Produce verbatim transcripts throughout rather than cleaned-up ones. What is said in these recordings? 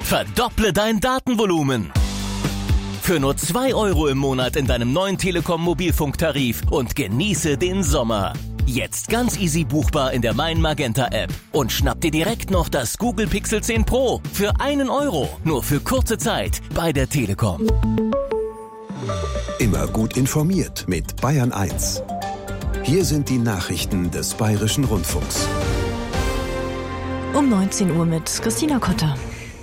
Verdopple dein Datenvolumen. Für nur zwei Euro im Monat in deinem neuen Telekom-Mobilfunktarif und genieße den Sommer. Jetzt ganz easy buchbar in der Mein Magenta App. Und schnapp dir direkt noch das Google Pixel zehn Pro für einen Euro. Nur für kurze Zeit bei der Telekom. Immer gut informiert mit Bayern eins. Hier sind die Nachrichten des Bayerischen Rundfunks. Um neunzehn Uhr mit Christina Kotter.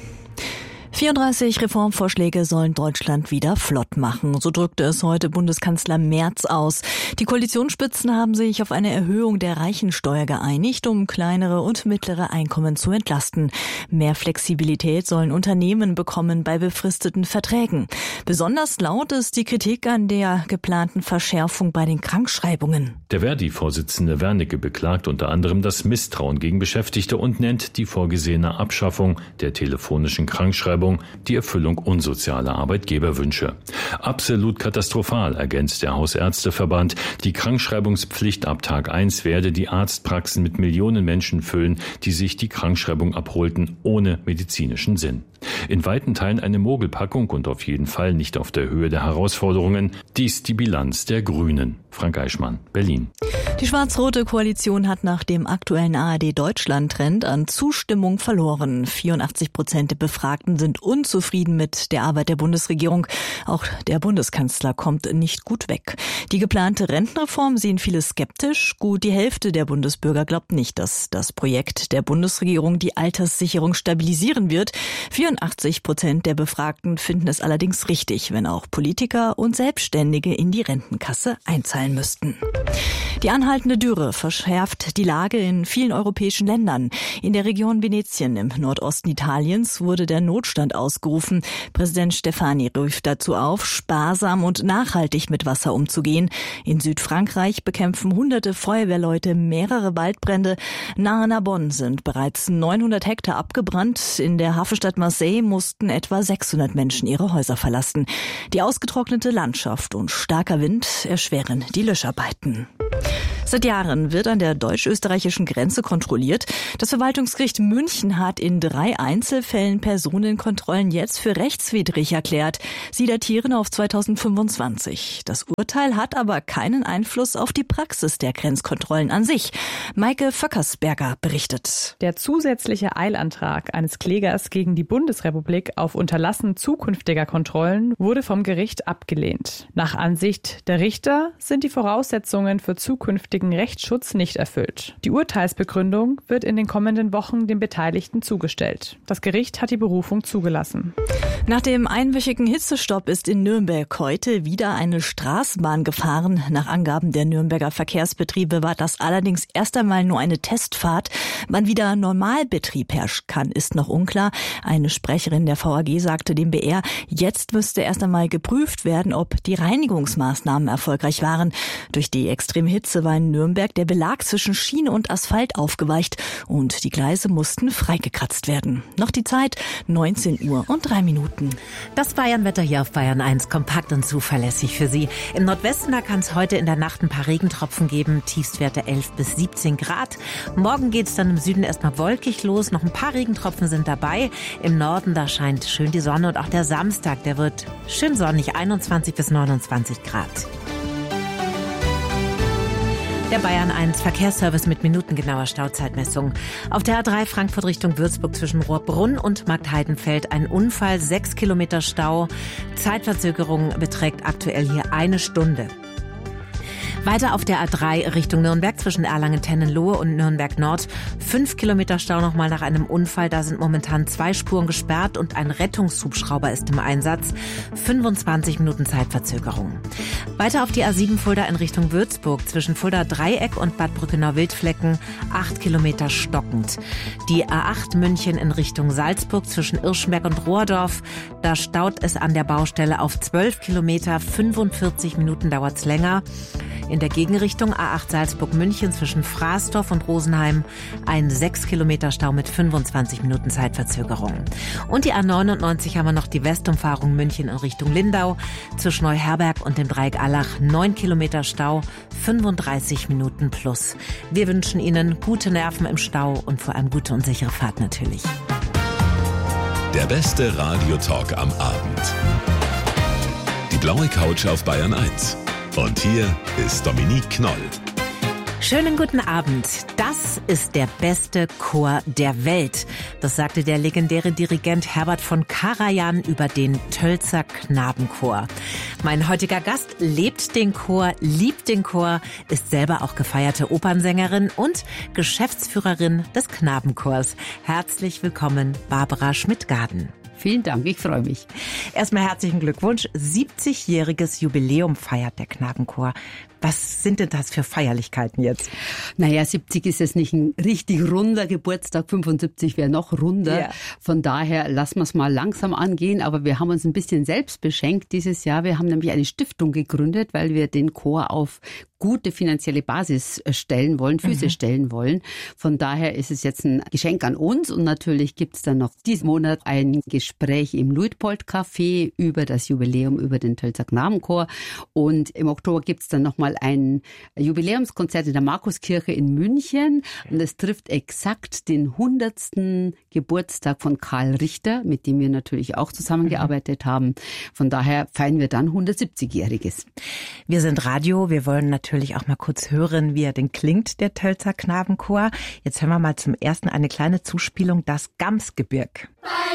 vierunddreißig Reformvorschläge sollen Deutschland wieder flott machen. So drückte es heute Bundeskanzler Merz aus. Die Koalitionsspitzen haben sich auf eine Erhöhung der Reichensteuer geeinigt, um kleinere und mittlere Einkommen zu entlasten. Mehr Flexibilität sollen Unternehmen bekommen bei befristeten Verträgen. Besonders laut ist die Kritik an der geplanten Verschärfung bei den Krankschreibungen. Der Verdi-Vorsitzende Wernicke beklagt unter anderem das Misstrauen gegen Beschäftigte und nennt die vorgesehene Abschaffung der telefonischen Krankschreibung die Erfüllung unsozialer Arbeitgeberwünsche. Absolut katastrophal, ergänzt der Hausärzteverband. Die Krankschreibungspflicht ab Tag eins werde die Arztpraxen mit Millionen Menschen füllen, die sich die Krankschreibung abholten, ohne medizinischen Sinn. In weiten Teilen eine Mogelpackung und auf jeden Fall nicht auf der Höhe der Herausforderungen. Dies die Bilanz der Grünen. Frank Eichmann, Berlin. Die schwarz-rote Koalition hat nach dem aktuellen A R D-Deutschland-Trend an Zustimmung verloren. vierundachtzig Prozent der Befragten sind unzufrieden mit der Arbeit der Bundesregierung. Auch der Bundeskanzler kommt nicht gut weg. Die geplante Rentenreform sehen viele skeptisch. Gut die Hälfte der Bundesbürger glaubt nicht, dass das Projekt der Bundesregierung die Alterssicherung stabilisieren wird. vierundachtzig Prozent der Befragten finden es allerdings richtig, wenn auch Politiker und Selbstständige in die Rentenkasse einzahlen müssten. Die anhaltende Dürre verschärft die Lage in vielen europäischen Ländern. In der Region Venetien im Nordosten Italiens wurde der Notstand ausgerufen. Präsident Stefani rief dazu auf, sparsam und nachhaltig mit Wasser umzugehen. In Südfrankreich bekämpfen hunderte Feuerwehrleute mehrere Waldbrände. Nahe Narbonne sind bereits neunhundert Hektar abgebrannt. In der Hafenstadt Marseille mussten etwa sechshundert Menschen ihre Häuser verlassen. Die ausgetrocknete Landschaft und starker Wind erschweren die Löscharbeiten. Seit Jahren wird an der deutsch-österreichischen Grenze kontrolliert. Das Verwaltungsgericht München hat in drei Einzelfällen Personenkontrollen jetzt für rechtswidrig erklärt. Sie datieren auf zweitausendfünfundzwanzig. Das Urteil hat aber keinen Einfluss auf die Praxis der Grenzkontrollen an sich. Maike Vöckersberger berichtet. Der zusätzliche Eilantrag eines Klägers gegen die Bundesrepublik auf Unterlassen zukünftiger Kontrollen wurde vom Gericht abgelehnt. Nach Ansicht der Richter sind die Voraussetzungen für zukünftige Rechtsschutz nicht erfüllt. Die Urteilsbegründung wird in den kommenden Wochen den Beteiligten zugestellt. Das Gericht hat die Berufung zugelassen. Nach dem einwöchigen Hitzestopp ist in Nürnberg heute wieder eine Straßenbahn gefahren. Nach Angaben der Nürnberger Verkehrsbetriebe war das allerdings erst einmal nur eine Testfahrt. Wann wieder Normalbetrieb herrschen kann, ist noch unklar. Eine Sprecherin der V A G sagte dem B R, jetzt müsste erst einmal geprüft werden, ob die Reinigungsmaßnahmen erfolgreich waren. Durch die extreme Hitze war in Nürnberg der Belag zwischen Schiene und Asphalt aufgeweicht und die Gleise mussten freigekratzt werden. Noch die Zeit, neunzehn Uhr und drei Minuten. Das Bayernwetter hier auf Bayern eins, kompakt und zuverlässig für Sie. Im Nordwesten, da kann es heute in der Nacht ein paar Regentropfen geben, Tiefstwerte elf bis siebzehn Grad. Morgen geht es dann im Süden erstmal wolkig los, noch ein paar Regentropfen sind dabei. Im Norden, da scheint schön die Sonne und auch der Samstag, der wird schön sonnig, einundzwanzig bis neunundzwanzig Grad. Der Bayern eins Verkehrsservice mit minutengenauer Stauzeitmessung. Auf der A drei Frankfurt Richtung Würzburg zwischen Rohrbrunn und Marktheidenfeld ein Unfall, sechs Kilometer Stau. Zeitverzögerung beträgt aktuell hier eine Stunde. Weiter auf der A drei Richtung Nürnberg zwischen Erlangen-Tennenlohe und Nürnberg-Nord. Fünf Kilometer Stau nochmal nach einem Unfall. Da sind momentan zwei Spuren gesperrt und ein Rettungshubschrauber ist im Einsatz. fünfundzwanzig Minuten Zeitverzögerung. Weiter auf die A sieben Fulda in Richtung Würzburg zwischen Fulda Dreieck und Bad Brückenau-Wildflecken. Acht Kilometer stockend. Die A acht München in Richtung Salzburg zwischen Irschenberg und Rohrdorf. Da staut es an der Baustelle auf zwölf Kilometer. fünfundvierzig Minuten dauert's länger. In der Gegenrichtung A acht Salzburg-München zwischen Fraßdorf und Rosenheim ein sechs Kilometer Stau mit fünfundzwanzig Minuten Zeitverzögerung. Und die A neunundneunzig haben wir noch die Westumfahrung München in Richtung Lindau zwischen Neuherberg und dem Dreieck Allach. neun Kilometer Stau, fünfunddreißig Minuten plus. Wir wünschen Ihnen gute Nerven im Stau und vor allem gute und sichere Fahrt natürlich. Der beste Radiotalk am Abend. Die blaue Couch auf Bayern eins. Und hier ist Dominique Knoll. Schönen guten Abend. Das ist der beste Chor der Welt. Das sagte der legendäre Dirigent Herbert von Karajan über den Tölzer Knabenchor. Mein heutiger Gast lebt den Chor, liebt den Chor, ist selber auch gefeierte Opernsängerin und Geschäftsführerin des Knabenchors. Herzlich willkommen, Barbara Schmidt-Gaden. Vielen Dank, ich freue mich. Erstmal herzlichen Glückwunsch. siebzigjähriges Jubiläum feiert der Knabenchor. Was sind denn das für Feierlichkeiten jetzt? Naja, siebzig ist jetzt nicht ein richtig runder Geburtstag, fünfundsiebzig wäre noch runder. Ja. Von daher lassen wir es mal langsam angehen, aber wir haben uns ein bisschen selbst beschenkt dieses Jahr. Wir haben nämlich eine Stiftung gegründet, weil wir den Chor auf gute finanzielle Basis stellen wollen, Füße mhm. stellen wollen. Von daher ist es jetzt ein Geschenk an uns und natürlich gibt es dann noch diesen Monat ein Gespräch im Luitpold-Café über das Jubiläum, über den Tölzer Knabenchor und im Oktober gibt es dann nochmal ein Jubiläumskonzert in der Markuskirche in München und es trifft exakt den hundertsten Geburtstag von Karl Richter, mit dem wir natürlich auch zusammengearbeitet mhm. haben. Von daher feiern wir dann hundertsiebzigjähriges. Wir sind Radio, wir wollen natürlich natürlich auch mal kurz hören, wie er denn klingt, der Tölzer Knabenchor. Jetzt hören wir mal zum ersten eine kleine Zuspielung, das Gamsgebirg.